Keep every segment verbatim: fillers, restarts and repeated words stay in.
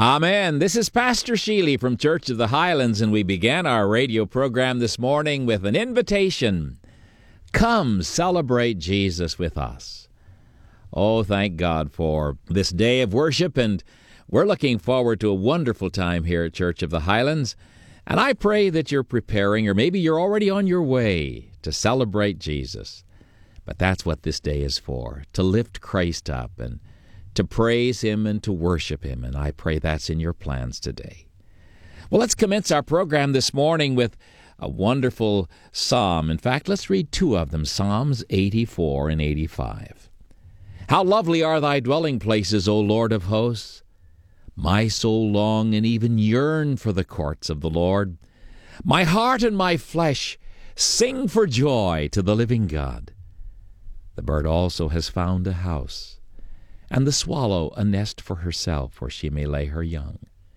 Amen. This is Pastor Sheely from Church of the Highlands, and we began our radio program this morning with an invitation. Come celebrate Jesus with us. Oh, thank God for this day of worship, and we're looking forward to a wonderful time here at Church of the Highlands. And I pray that you're preparing, or maybe you're already on your way to celebrate Jesus. But that's what this day is for, to lift Christ up and to praise Him and to worship Him, and I pray that's in your plans today. Well, let's commence our program this morning with a wonderful psalm. In fact, let's read two of them, Psalms eighty-four and eighty-five. How lovely are thy dwelling places, O Lord of hosts! My soul long and even yearn for the courts of the Lord. My heart and my flesh sing for joy to the living God. The bird also has found a house, and the swallow a nest for herself, where she may lay her young.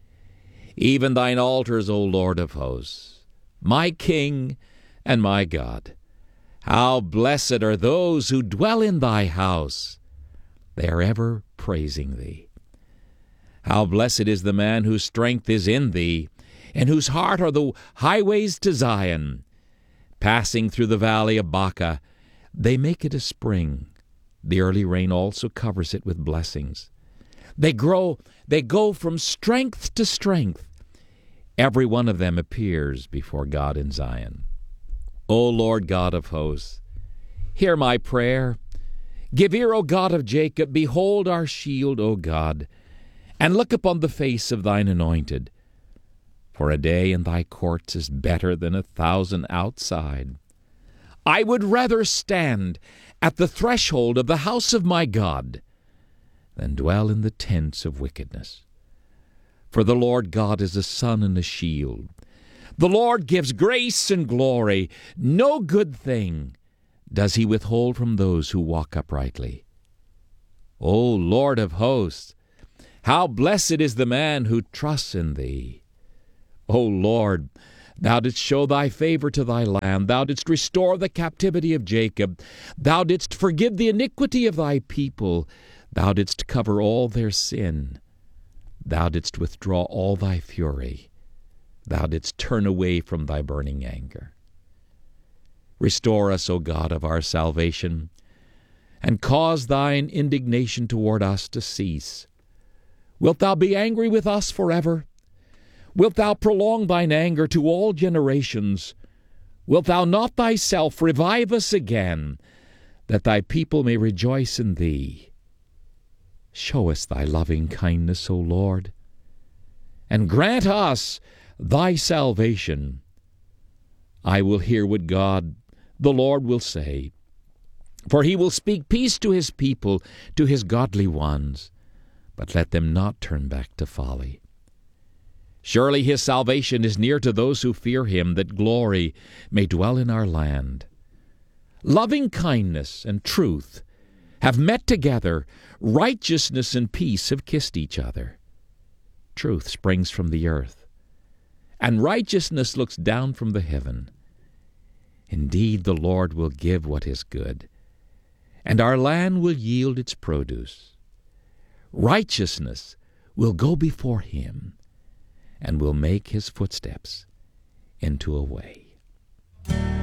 Even thine altars, O Lord of hosts, my King and my God. How blessed are those who dwell in thy house. They are ever praising thee. How blessed is the man whose strength is in thee, and whose heart are the highways to Zion. Passing through the valley of Baca, they make it a spring. The early rain also covers it with blessings. They grow, they go from strength to strength. Every one of them appears before God in Zion. O Lord God of hosts, hear my prayer. Give ear, O God of Jacob. Behold our shield, O God, and look upon the face of thine anointed. For a day in thy courts is better than a thousand outside. I would rather stand at the threshold of the house of my God than dwell in the tents of wickedness. For the Lord God is a sun and a shield. The Lord gives grace and glory. No good thing does he withhold from those who walk uprightly. O Lord of hosts, how blessed is the man who trusts in thee. O Lord, thou didst show thy favor to thy land. Thou didst restore the captivity of Jacob. Thou didst forgive the iniquity of thy people. Thou didst cover all their sin. Thou didst withdraw all thy fury. Thou didst turn away from thy burning anger. Restore us, O God of our salvation, and cause thine indignation toward us to cease. Wilt thou be angry with us forever? Wilt thou prolong thine anger to all generations? Wilt thou not thyself revive us again, that thy people may rejoice in thee? Show us thy loving kindness, O Lord, and grant us thy salvation. I will hear what God, the Lord, will say, for he will speak peace to his people, to his godly ones, but let them not turn back to folly. Surely his salvation is near to those who fear him, that glory may dwell in our land. Loving kindness and truth have met together. Righteousness and peace have kissed each other. Truth springs from the earth, and righteousness looks down from the heaven. Indeed, the Lord will give what is good, and our land will yield its produce. Righteousness will go before him, and will make his footsteps into a way.